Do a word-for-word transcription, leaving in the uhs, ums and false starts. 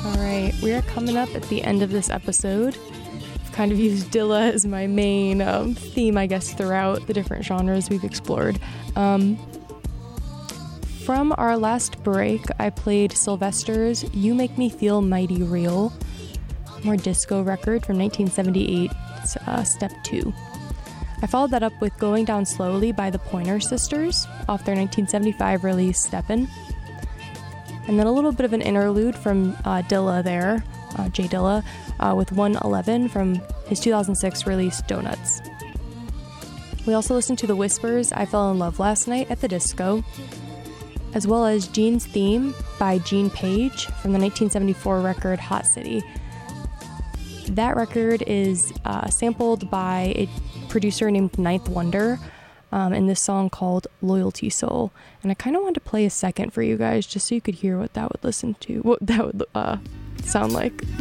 Alright, we are coming up at the end of this episode. I've kind of used Dilla as my main um, theme, I guess, throughout the different genres we've explored. Um, from our last break, I played Sylvester's You Make Me Feel Mighty Real, more disco record from nineteen seventy-eight, uh, Step two. I followed that up with Going Down Slowly by the Pointer Sisters off their nineteen seventy-five release Steppin'. And then a little bit of an interlude from uh, Dilla there, uh, Jay Dilla, uh, with one eleven from his two thousand six release Donuts. We also listened to The Whispers' I Fell in Love Last Night at the Disco, as well as Gene's Theme by Gene Page from the nineteen seventy-four record Hot City. That record is uh, sampled by a producer named Ninth Wonder, Um, in this song called Loyalty Soul. And I kind of wanted to play a second for you guys just so you could hear what that would listen to, what that would uh, sound like.